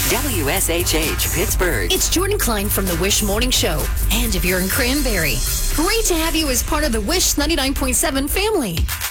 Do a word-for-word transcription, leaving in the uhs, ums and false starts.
W S H H Pittsburgh. It's Jordan Klein from the Wish Morning Show. And if you're in Cranberry, great to have you as part of the Wish ninety-nine point seven family.